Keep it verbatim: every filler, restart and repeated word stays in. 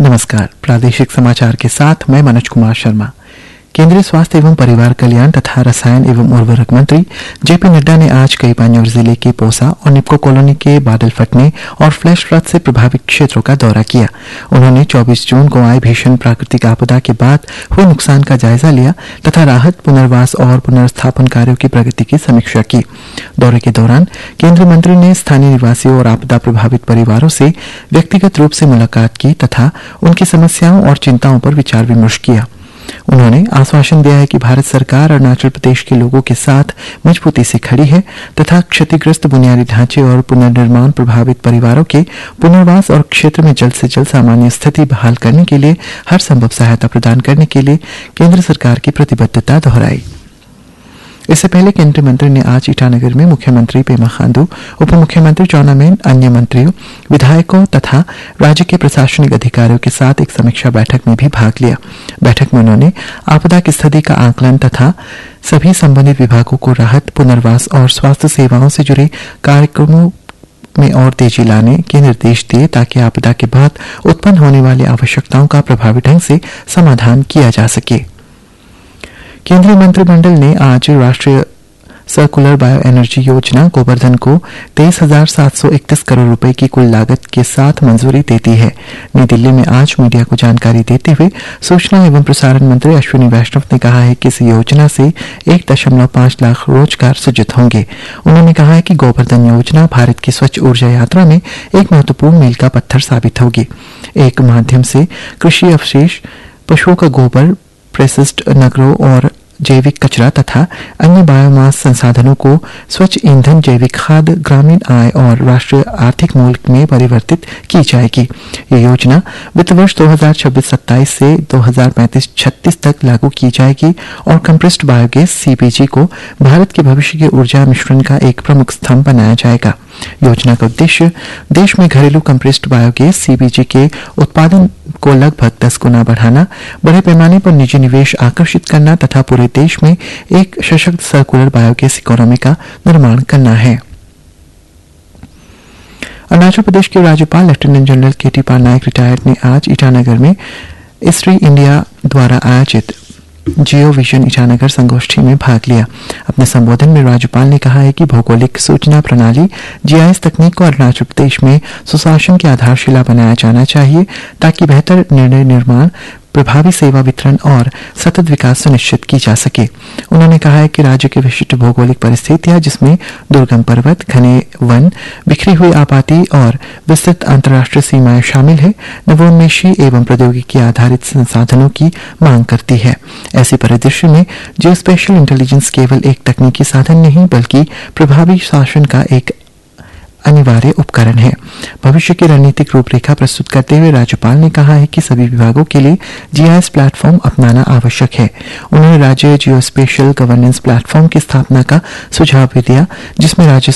नमस्कार। प्रादेशिक समाचार के साथ मैं मनोज कुमार शर्मा। केंद्रीय स्वास्थ्य एवं परिवार कल्याण तथा रसायन एवं उर्वरक मंत्री जेपी नड्डा ने आज कई पान्योर जिले के पोसा और निपको कॉलोनी के बादल फटने और फ्लैश फ्लड से प्रभावित क्षेत्रों का दौरा किया। उन्होंने चौबीस जून को आए भीषण प्राकृतिक आपदा के बाद हुए नुकसान का जायजा लिया तथा राहत, पुनर्वास और पुनर्स्थापन कार्यों की प्रगति की समीक्षा की। दौरे के दौरान केंद्रीय मंत्री ने स्थानीय निवासियों और आपदा प्रभावित परिवारों से व्यक्तिगत रूप से मुलाकात की तथा उनकी समस्याओं और चिंताओं पर विचार विमर्श किया। उन्होंने आश्वासन दिया है कि भारत सरकार अरुणाचल प्रदेश के लोगों के साथ मजबूती से खड़ी है तथा क्षतिग्रस्त बुनियादी ढांचे और पुनर्निर्माण प्रभावित परिवारों के पुनर्वास और क्षेत्र में जल्द से जल्द सामान्य स्थिति बहाल करने के लिए हर संभव सहायता प्रदान करने के लिए केंद्र सरकार की प्रतिबद्धता दोहराई। इससे पहले केंद्रीय मंत्री ने आज ईटानगर में मुख्यमंत्री पेमा खांडू, उप मुख्यमंत्री चाउना मेन, अन्य मंत्रियों, विधायकों तथा राज्य के प्रशासनिक अधिकारियों के साथ एक समीक्षा बैठक में भी भाग लिया। बैठक में उन्होंने आपदा की स्थिति का आकलन तथा सभी संबंधित विभागों को राहत, पुनर्वास और स्वास्थ्य सेवाओं से जुड़े कार्यक्रमों में और तेजी लाने के निर्देश दिए ताकि आपदा के बाद उत्पन्न होने वाली आवश्यकताओं का प्रभावी ढंग से समाधान किया जा सके। केंद्रीय मंत्रिमंडल ने आज राष्ट्रीय सर्कुलर बायो एनर्जी योजना गोवर्धन को तेईस हजार सात सौ इकतीस करोड़ रुपए की कुल लागत के साथ मंजूरी दे दी है। नई दिल्ली में आज मीडिया को जानकारी देते हुए सूचना एवं प्रसारण मंत्री अश्विनी वैष्णव ने कहा है कि इस योजना से एक दशमलव पांच लाख रोजगार सृजित होंगे। उन्होंने कहा है कि गोवर्धन योजना भारत की स्वच्छ ऊर्जा यात्रा में एक महत्वपूर्ण मील का पत्थर साबित होगी। एक माध्यम से कृषि अवशेष, पशुओं का गोबर, प्रोसेस्ड नगरों और जैविक कचरा तथा अन्य बायोमास संसाधनों को स्वच्छ ईंधन, जैविक खाद, ग्रामीण आय और राष्ट्रीय आर्थिक मूल्य में परिवर्तित की जाएगी। ये योजना वित्त वर्ष दो हज़ार छब्बीस सत्ताईस से दो हज़ार पैंतीस छत्तीस तक लागू की जाएगी और कंप्रेस्ड बायोगैस सीपीजी को भारत के भविष्य के ऊर्जा मिश्रण का एक प्रमुख स्तंभ बनाया जाएगा। योजना का उद्देश्य देश में घरेलू कंप्रेस्ड बायोगैस सीपीजी के उत्पादन को लगभग दस गुना बढ़ाना, बड़े पैमाने पर निजी निवेश आकर्षित करना तथा पूरे देश में एक सशक्त सर्कुलर बायोगैस इकोनॉमी का निर्माण करना है। अरुणाचल प्रदेश के राज्यपाल लेफ्टिनेंट जनरल केटी पारनायक रिटायर्ड ने आज ईटानगर में इसरी इंडिया द्वारा आयोजित जियो विजन ईटानगर संगोष्ठी में भाग लिया। अपने संबोधन में राज्यपाल ने कहा है कि भौगोलिक सूचना प्रणाली जीआईएस तकनीक को अरुणाचल प्रदेश में सुशासन की आधारशिला बनाया जाना चाहिए ताकि बेहतर निर्णय निर्माण, प्रभावी सेवा वितरण और सतत विकास सुनिश्चित की जा सके। उन्होंने कहा है कि राज्य की विशिष्ट भौगोलिक परिस्थितियां जिसमें दुर्गम पर्वत, घने वन, बिखरी हुई आबादी और विस्तृत अंतर्राष्ट्रीय सीमाएं शामिल है, नवोन्मेषी एवं प्रौद्योगिकी आधारित संसाधनों की मांग करती है। ऐसी परिदृश्य में जियोस्पेशियल इंटेलिजेंस केवल एक तकनीकी साधन नहीं बल्कि प्रभावी शासन का एक अनिवार्य उपकरण है। भविष्य की रणनीतिक रूपरेखा प्रस्तुत करते हुए राज्यपाल ने कहा है कि सभी विभागों के लिए जीआईएस प्लेटफॉर्म अपनाना आवश्यक है। उन्होंने राज्य जियोस्पेशियल गवर्नेंस प्लेटफॉर्म की स्थापना का सुझाव भी दिया जिसमें राज्य